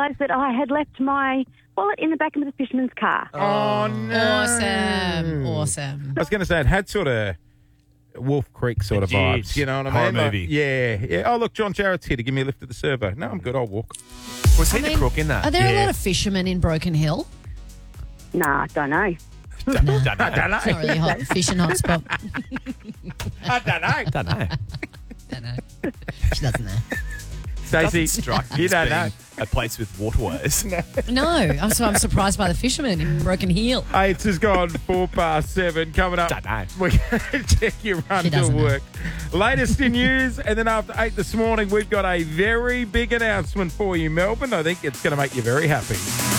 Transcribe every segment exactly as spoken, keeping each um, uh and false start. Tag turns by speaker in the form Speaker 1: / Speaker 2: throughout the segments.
Speaker 1: realised that I had left my wallet in the back of the fisherman's car.
Speaker 2: Oh, no.
Speaker 3: Awesome. Awesome.
Speaker 2: I was going to say, it had sort of Wolf Creek sort of
Speaker 4: It did.
Speaker 2: vibes. You know what I
Speaker 4: Horror
Speaker 2: mean? Like,
Speaker 4: movie.
Speaker 2: yeah, yeah. Oh, look, John Jarrett's here to give me a lift at the servo. No, I'm good. I'll walk.
Speaker 4: Was he
Speaker 3: I
Speaker 4: the
Speaker 3: mean,
Speaker 4: crook in that?
Speaker 3: Are there a
Speaker 2: Yeah.
Speaker 3: lot of fishermen in Broken Hill?
Speaker 1: Nah, don't know.
Speaker 4: Don't, don't
Speaker 2: I
Speaker 4: know.
Speaker 2: don't know.
Speaker 3: It's not really hot. Fishing hotspot.
Speaker 2: I don't know.
Speaker 4: Don't know.
Speaker 3: Don't know. She doesn't know.
Speaker 2: Stacey,
Speaker 4: Doesn't strike me
Speaker 2: you
Speaker 4: as
Speaker 2: don't
Speaker 4: being
Speaker 2: know.
Speaker 4: a place with waterways.
Speaker 3: No, I'm so I'm surprised by the fishermen in Broken Hill.
Speaker 2: Hey, it's just gone four past seven. Coming up,
Speaker 4: Don't know.
Speaker 2: we're going to check your run
Speaker 3: She
Speaker 2: to
Speaker 3: doesn't know.
Speaker 2: work. Latest in news, and then after eight this morning, we've got a very big announcement for you, Melbourne. I think it's going to make you very happy.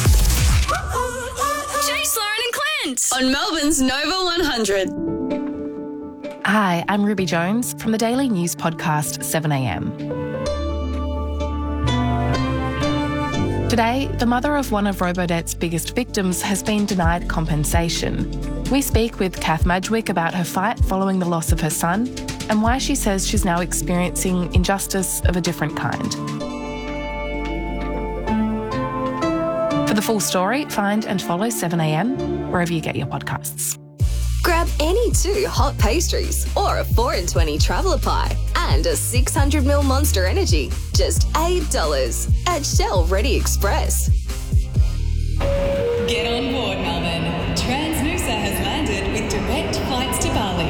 Speaker 5: Jay, Lauren and Clint on Melbourne's Nova one hundred.
Speaker 6: Hi, I'm Ruby Jones from the daily news podcast seven a m. Today, the mother of one of Robodebt's biggest victims has been denied compensation. We speak with Kath Madgwick about her fight following the loss of her son and why she says she's now experiencing injustice of a different kind. For the full story, find and follow seven a m wherever you get your podcasts.
Speaker 5: Grab any two hot pastries or a four in twenty traveller pie and a six hundred milliliter Monster Energy. Just eight dollars at Shell Ready Express.
Speaker 7: Get on board, Melbourne. Transnusa has landed with direct flights to Bali.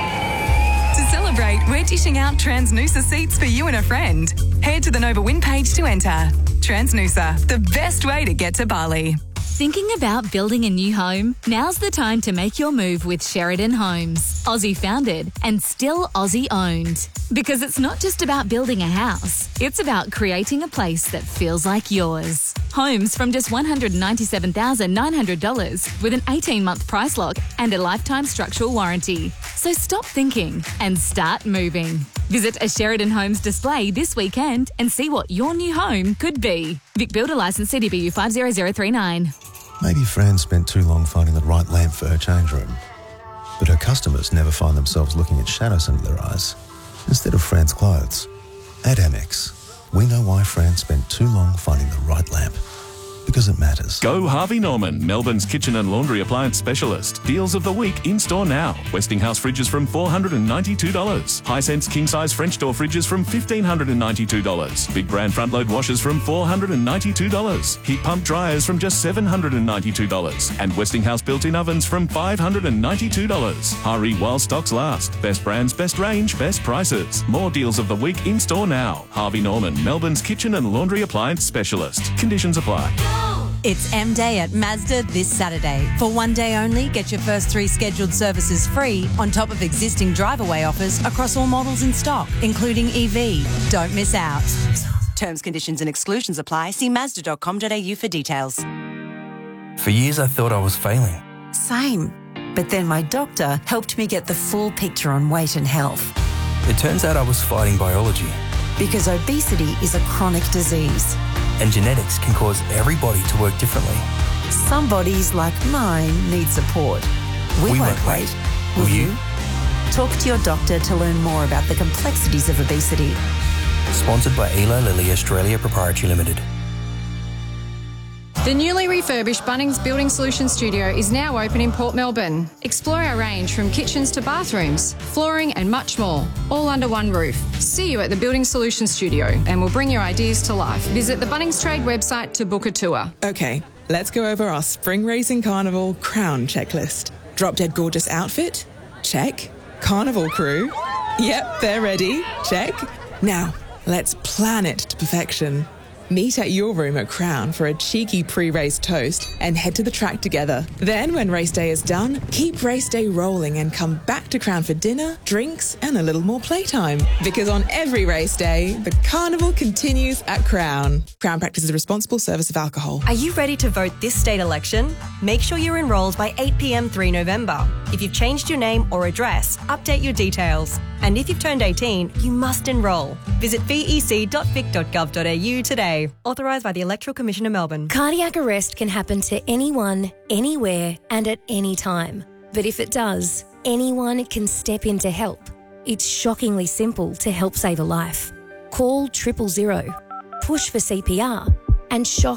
Speaker 7: To celebrate, we're dishing out Transnusa seats for you and a friend. Head to the Nova Win page to enter. Transnusa, the best way to get to Bali.
Speaker 8: Thinking about building a new home? Now's the time to make your move with Sheridan Homes. Aussie founded and still Aussie owned. Because it's not just about building a house, it's about creating a place that feels like yours. Homes from just one hundred ninety-seven thousand nine hundred dollars with an eighteen-month price lock and a lifetime structural warranty. So stop thinking and start moving. Visit a Sheridan Homes display this weekend and see what your new home could be. Vic Builder Licence C D B U five zero zero three nine.
Speaker 9: Maybe Fran spent too long finding the right lamp for her change room. But her customers never find themselves looking at shadows under their eyes instead of Fran's clothes. At Amex, we know why Fran spent too long finding the right lamp. Because it matters.
Speaker 10: Go Harvey Norman, Melbourne's kitchen and laundry appliance specialist. Deals of the week in store now. Westinghouse fridges from four hundred ninety-two dollars. Hisense king size French door fridges from one thousand five hundred ninety-two dollars. Big brand front load washers from four hundred ninety-two dollars. Heat pump dryers from just seven hundred ninety-two dollars. And Westinghouse built-in ovens from five hundred ninety-two dollars. Hurry while stocks last. Best brands, best range, best prices. More deals of the week in store now. Harvey Norman, Melbourne's kitchen and laundry appliance specialist. Conditions apply.
Speaker 11: It's M-Day at Mazda this Saturday. For one day only, get your first three scheduled services free on top of existing drive-away offers across all models in stock, including E V. Don't miss out. Terms, conditions and exclusions apply. See mazda dot com dot a u for details.
Speaker 12: For years, I thought I was failing.
Speaker 13: Same. But then my doctor helped me get the full picture on weight and health.
Speaker 12: It turns out I was fighting biology.
Speaker 13: Because obesity is a chronic disease.
Speaker 12: And genetics can cause every body to work differently.
Speaker 13: Some bodies, like mine, need support. We,
Speaker 12: We
Speaker 13: won't
Speaker 12: won't
Speaker 13: wait.
Speaker 12: wait.
Speaker 13: Will,
Speaker 12: Will
Speaker 13: you?
Speaker 12: you?
Speaker 13: Talk to your doctor to learn more about the complexities of obesity.
Speaker 12: Sponsored by Eli Lilly Australia Proprietary Limited.
Speaker 14: The newly refurbished Bunnings Building Solutions Studio is now open in Port Melbourne. Explore our range from kitchens to bathrooms, flooring and much more, all under one roof. See you at the Building Solutions Studio and we'll bring your ideas to life. Visit the Bunnings Trade website to book a tour.
Speaker 15: Okay, let's go over our Spring Racing Carnival Crown checklist. Drop Dead Gorgeous outfit? Check. Carnival crew? Yep, they're ready. Check. Now, let's plan it to perfection. Meet at your room at Crown for a cheeky pre-race toast and head to the track together. Then, when race day is done, keep race day rolling and come back to Crown for dinner, drinks, and a little more playtime. Because on every race day, the carnival continues at Crown. Crown practices responsible service of alcohol.
Speaker 16: Are you ready to vote this state election? Make sure you're enrolled by eight p m three November. If you've changed your name or address, update your details. And if you've turned eighteen, you must enrol. Visit v e c dot vic dot gov dot a u today. Authorised by the Electoral Commission of Melbourne.
Speaker 17: Cardiac arrest can happen to anyone, anywhere, and at any time. But if it does, anyone can step in to help. It's shockingly simple to help save a life. Call triple zero, push for C P R, and shock